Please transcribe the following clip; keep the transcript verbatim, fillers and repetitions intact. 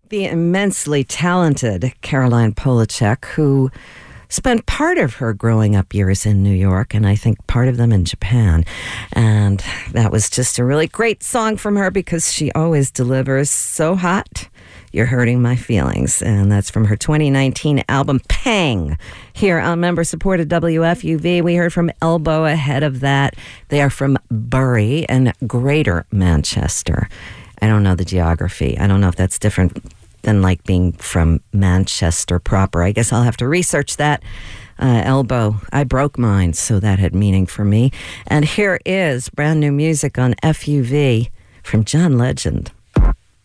The immensely talented Caroline Polachek, who spent part of her growing up years in New York, and I think part of them in Japan. And that was just a really great song from her because she always delivers so hot. You're Hurting My Feelings. And that's from her twenty nineteen album, Pang. Here on member-supported W F U V, we heard from Elbow ahead of that. They are from Bury and Greater Manchester. I don't know the geography. I don't know if that's different than like being from Manchester proper. I guess I'll have to research that. Uh, Elbow, I broke mine, so that had meaning for me. And here is brand new music on F U V from John Legend.